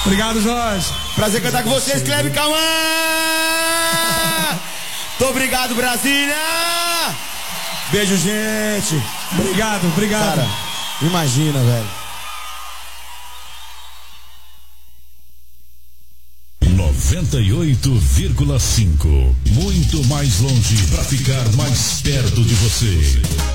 Obrigado, Jorge. Prazer cantar com vocês, Kleber Cauã. Muito obrigado, Brasília. Beijo, gente. Obrigado. Cara, imagina, velho. 98,5. Muito mais longe pra ficar mais perto de você.